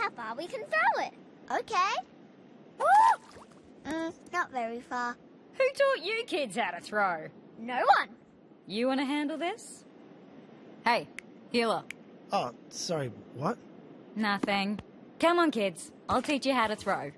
how far we can throw it. Okay. Not very far. Who taught you kids how to throw? No one. You want to handle this? Hey, healer. Oh, sorry, what? Nothing. Come on, kids. I'll teach you how to throw.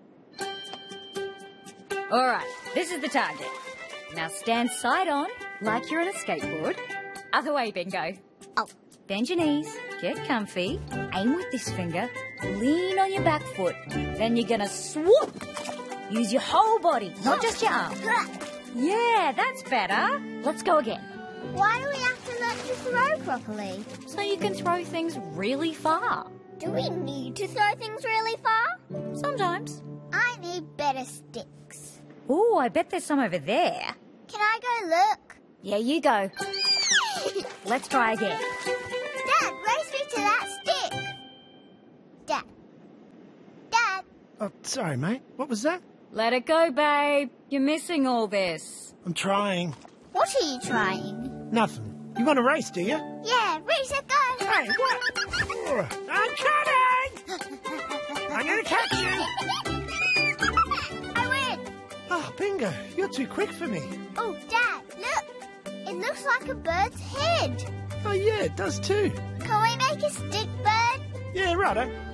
All right, this is the target. Now stand side on, like you're on a skateboard. Other way, Bingo. Oh. Bend your knees, get comfy, aim with this finger, lean on your back foot. Then you're gonna swoop. Use your whole body, not just your arm. Yeah, that's better. Let's go again. Why do we have to learn to throw properly? So you can throw things really far. Do we need to throw things really far? Sometimes. I need better sticks. Ooh, I bet there's some over there. Can I go look? Yeah, you go. Let's try again. Dad, race me to that stick. Dad. Dad. Oh, sorry, mate. What was that? Let it go, babe. You're missing all this. I'm trying. What are you trying? Nothing. You want to race, do you? Yeah, race it, go. Hey, what? Oh, I'm coming! I'm going to catch you! I win. Oh, Bingo, you're too quick for me. Oh, Dad, look. It looks like a bird's head. Oh, yeah, it does too. Can we make a stick bird? Yeah, righto.